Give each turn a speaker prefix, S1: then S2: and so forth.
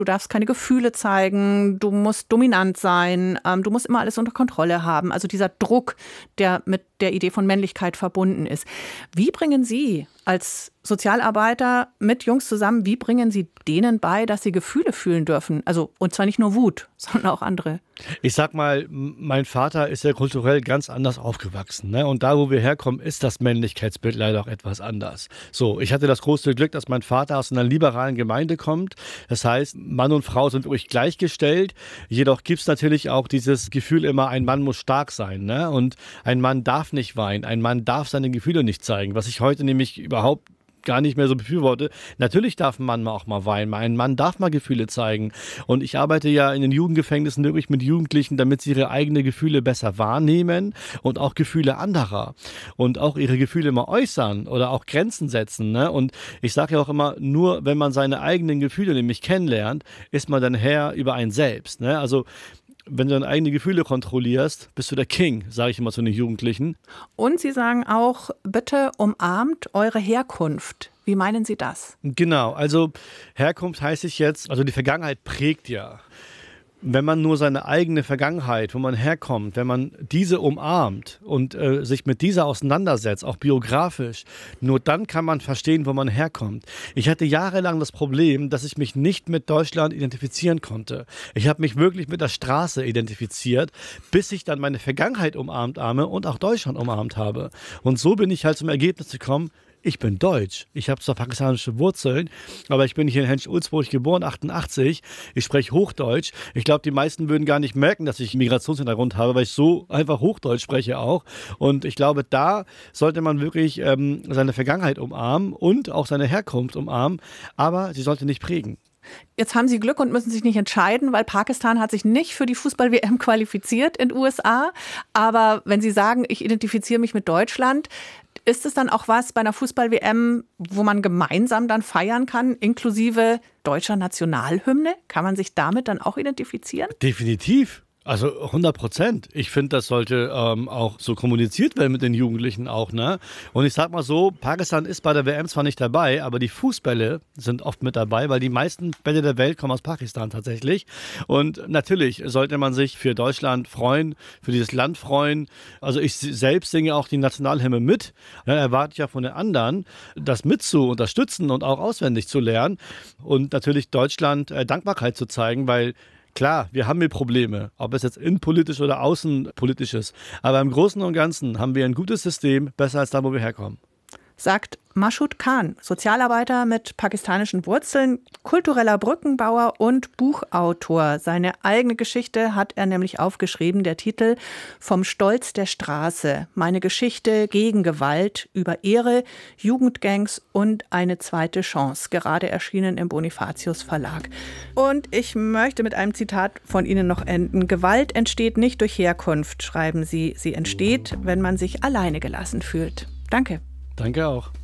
S1: Du darfst keine Gefühle zeigen, du musst dominant sein, du musst immer alles unter Kontrolle haben. Also dieser Druck, der mit der Idee von Männlichkeit verbunden ist. Wie bringen Sie als Sozialarbeiter mit Jungs zusammen, wie bringen Sie denen bei, dass sie Gefühle fühlen dürfen? Also, und zwar nicht nur Wut, sondern auch andere.
S2: Ich sag mal, mein Vater ist ja kulturell ganz anders aufgewachsen. Ne? Und da, wo wir herkommen, ist das Männlichkeitsbild leider auch etwas anders. So, ich hatte das große Glück, dass mein Vater aus einer liberalen Gemeinde kommt. Das heißt, Mann und Frau sind ruhig gleichgestellt. Jedoch gibt es natürlich auch dieses Gefühl immer, ein Mann muss stark sein. Ne? Und ein Mann darf nicht weinen. Ein Mann darf seine Gefühle nicht zeigen. Was ich heute nämlich überhaupt gar nicht mehr so befürworte. Natürlich darf ein Mann auch mal weinen. Ein Mann darf mal Gefühle zeigen. Und ich arbeite ja in den Jugendgefängnissen wirklich mit Jugendlichen, damit sie ihre eigenen Gefühle besser wahrnehmen und auch Gefühle anderer. Und auch ihre Gefühle mal äußern oder auch Grenzen setzen. Ne? Und ich sage ja auch immer, nur wenn man seine eigenen Gefühle nämlich kennenlernt, ist man dann Herr über einen selbst. Ne? Also wenn du deine eigenen Gefühle kontrollierst, bist du der King, sage ich immer zu den Jugendlichen.
S1: Und Sie sagen auch, bitte umarmt eure Herkunft. Wie meinen Sie das?
S2: Genau, also Herkunft heißt es jetzt, also die Vergangenheit prägt ja. Wenn man nur seine eigene Vergangenheit, wo man herkommt, wenn man diese umarmt und sich mit dieser auseinandersetzt, auch biografisch, nur dann kann man verstehen, wo man herkommt. Ich hatte jahrelang das Problem, dass ich mich nicht mit Deutschland identifizieren konnte. Ich habe mich wirklich mit der Straße identifiziert, bis ich dann meine Vergangenheit umarmt habe und auch Deutschland umarmt habe. Und so bin ich halt zum Ergebnis gekommen, ich bin deutsch. Ich habe zwar pakistanische Wurzeln, aber ich bin hier in Hensch-Ulzburg geboren, 88. Ich spreche Hochdeutsch. Ich glaube, die meisten würden gar nicht merken, dass ich einen Migrationshintergrund habe, weil ich so einfach Hochdeutsch spreche auch. Und ich glaube, da sollte man wirklich seine Vergangenheit umarmen und auch seine Herkunft umarmen, aber sie sollte nicht prägen.
S1: Jetzt haben Sie Glück und müssen sich nicht entscheiden, weil Pakistan hat sich nicht für die Fußball-WM qualifiziert in den USA. Aber wenn Sie sagen, ich identifiziere mich mit Deutschland, ist es dann auch was bei einer Fußball-WM, wo man gemeinsam dann feiern kann, inklusive deutscher Nationalhymne? Kann man sich damit dann auch identifizieren?
S2: Definitiv. Also 100%. Ich finde, das sollte auch so kommuniziert werden mit den Jugendlichen auch. Ne? Und ich sag mal so, Pakistan ist bei der WM zwar nicht dabei, aber die Fußbälle sind oft mit dabei, weil die meisten Bälle der Welt kommen aus Pakistan tatsächlich. Und natürlich sollte man sich für Deutschland freuen, für dieses Land freuen. Also ich selbst singe auch die Nationalhymne mit. Dann erwarte ich ja von den anderen, das mit zu unterstützen und auch auswendig zu lernen. Und natürlich Deutschland Dankbarkeit zu zeigen, weil klar, wir haben hier Probleme, ob es jetzt innenpolitisch oder außenpolitisch ist. Aber im Großen und Ganzen haben wir ein gutes System, besser als da, wo wir herkommen.
S1: Sagt Mashood Khan, Sozialarbeiter mit pakistanischen Wurzeln, kultureller Brückenbauer und Buchautor. Seine eigene Geschichte hat er nämlich aufgeschrieben, der Titel Vom Stolz der Straße. Meine Geschichte gegen Gewalt, über Ehre, Jugendgangs und eine zweite Chance. Gerade erschienen im Bonifatius Verlag. Und ich möchte mit einem Zitat von Ihnen noch enden. Gewalt entsteht nicht durch Herkunft, schreiben Sie. Sie entsteht, wenn man sich alleine gelassen fühlt. Danke.
S2: Danke auch.